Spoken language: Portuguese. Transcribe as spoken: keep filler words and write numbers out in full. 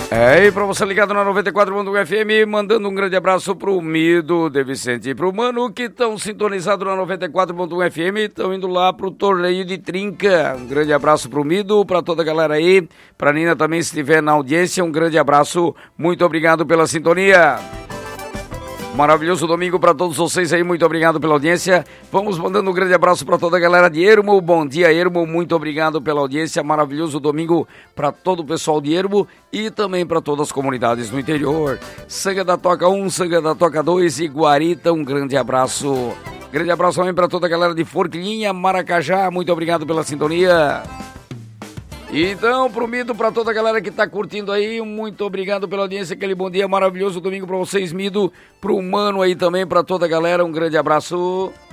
É, e pra você ligado na noventa e quatro ponto um F M, mandando um grande abraço pro Mido, de Vicente e pro Mano, que estão sintonizados na noventa e quatro ponto um F M, estão indo lá pro torneio de trinca. Um grande abraço pro Mido, pra toda a galera aí, pra Nina também, se estiver na audiência, um grande abraço, muito obrigado pela sintonia. Maravilhoso domingo para todos vocês aí, muito obrigado pela audiência. Vamos mandando um grande abraço para toda a galera de Ermo. Bom dia, Ermo, muito obrigado pela audiência. Maravilhoso domingo para todo o pessoal de Ermo e também para todas as comunidades do interior. Sanga da Toca um, Sanga da Toca dois e Guarita, um grande abraço. Grande abraço também para toda a galera de Forquilinha, Maracajá, muito obrigado pela sintonia. Então, pro Mido, pra toda a galera que tá curtindo aí, muito obrigado pela audiência, aquele bom dia, maravilhoso domingo pra vocês, Mido, pro Mano aí também, pra toda a galera, um grande abraço.